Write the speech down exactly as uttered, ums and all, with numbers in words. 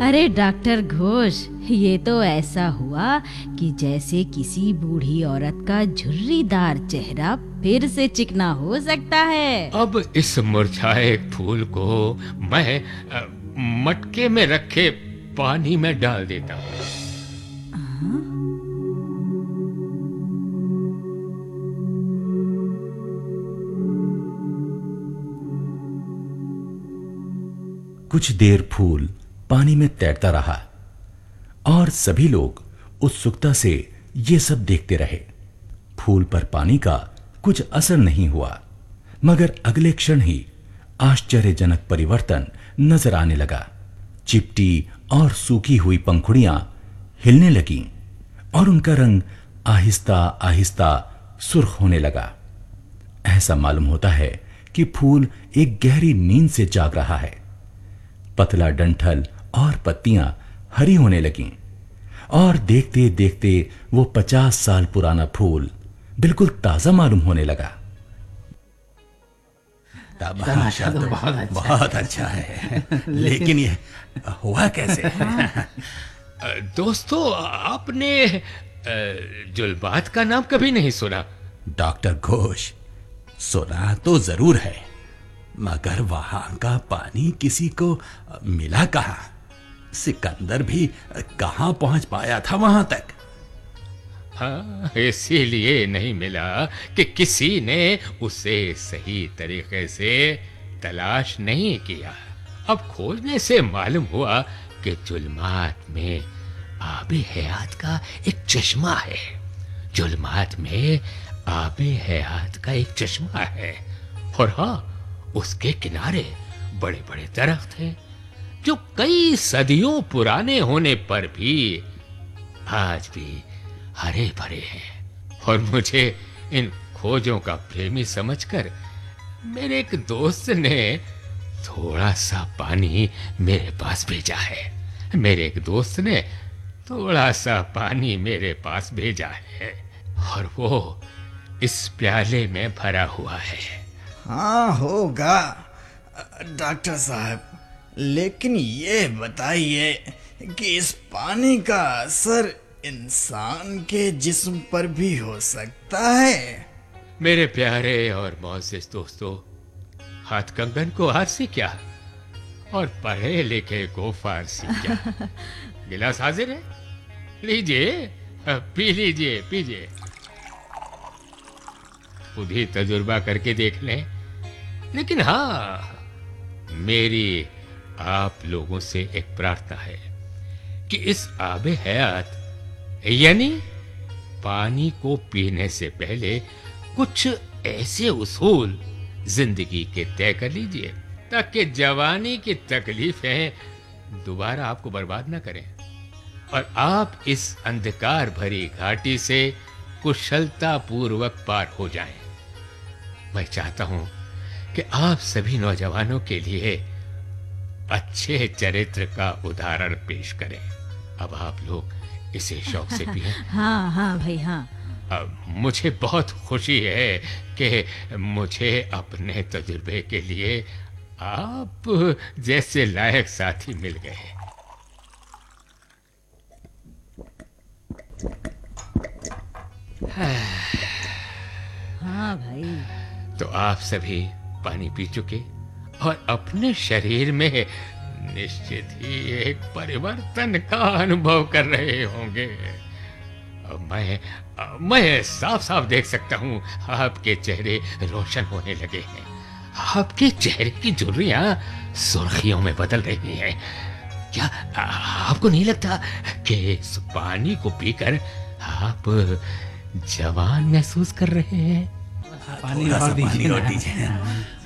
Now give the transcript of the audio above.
अरे डॉक्टर घोष, ये तो ऐसा हुआ कि जैसे किसी बूढ़ी औरत का झुर्रीदार चेहरा फिर से चिकना हो सकता है। अब इस मुरझाए फूल को मैं अ, मटके में रखे पानी में डाल देता हूँ। कुछ देर फूल पानी में तैरता रहा और सभी लोग उत्सुकता से ये सब देखते रहे। फूल पर पानी का कुछ असर नहीं हुआ, मगर अगले क्षण ही आश्चर्यजनक परिवर्तन नजर आने लगा। चिपटी और सूखी हुई पंखुड़ियां हिलने लगीं और उनका रंग आहिस्ता आहिस्ता सुर्ख होने लगा। ऐसा मालूम होता है कि फूल एक गहरी नींद से जाग रहा है। पतला डंठल और पत्तियां हरी होने लगीं और देखते देखते वो पचास साल पुराना फूल बिल्कुल ताजा मालूम होने लगा। तमाशा तो बहुत अच्छा बहुत अच्छा है, लेकिन ये हुआ कैसे? दोस्तों, आपने जुल्बात का नाम कभी नहीं सुना? डॉक्टर घोष, सुना तो जरूर है, मगर वहां का पानी किसी को मिला कहां? सिकंदर भी कहां पहुंच पाया था वहां तक? हाँ, इसीलिए नहीं मिला कि किसी ने उसे सही तरीके से तलाश नहीं किया। अब खोजने से मालूम हुआ कि जुल्मात में आबे हयात का एक चश्मा है। जुल्मात में आबे हयात का एक चश्मा है और हाँ, उसके किनारे बड़े बड़े दरख्त हैं जो कई सदियों पुराने होने पर भी आज भी हरे भरे हैं। और मुझे इन खोजों का प्रेमी समझकर मेरे एक दोस्त ने थोड़ा सा पानी मेरे पास भेजा है। मेरे एक दोस्त ने थोड़ा सा पानी मेरे पास भेजा है और वो इस प्याले में भरा हुआ है। हाँ, होगा डॉक्टर साहब, लेकिन ये बताइए कि इस पानी का असर इंसान के जिस्म पर भी हो सकता है? मेरे प्यारे और मोअज़्ज़िज़ दोस्तों, हाथ कंगन को आरसी क्या और पढ़े लिखे को फारसी क्या। गिलास हाजिर है, लीजिए, पी लीजिए पीजिए। खुद ही तजुर्बा करके देख लें। लेकिन हाँ, मेरी आप लोगों से एक प्रार्थना है कि इस आबे हयात यानी पानी को पीने से पहले कुछ ऐसे उसूल जिंदगी के तय कर लीजिए ताकि जवानी की तकलीफें दोबारा आपको बर्बाद ना करें और आप इस अंधकार भरी घाटी से कुशलता पूर्वक पार हो जाएं। मैं चाहता हूं कि आप सभी नौजवानों के लिए अच्छे चरित्र का उदाहरण पेश करें। अब आप लोग इसे शौक से पिए। हाँ हाँ भाई हाँ। अब मुझे बहुत खुशी है कि मुझे अपने तजुर्बे के लिए आप जैसे लायक साथी मिल गए। हाँ भाई। तो आप सभी पानी पी चुके और अपने शरीर में निश्चित ही एक परिवर्तन का अनुभव कर रहे होंगे। मैं मैं साफ साफ देख सकता हूँ आपके चेहरे रोशन होने लगे हैं। आपके चेहरे की झुर्रियां सुर्खियों में बदल रही हैं। क्या आपको नहीं लगता कि इस पानी को पीकर आप जवान महसूस कर रहे हैं? पानी और दीजिए।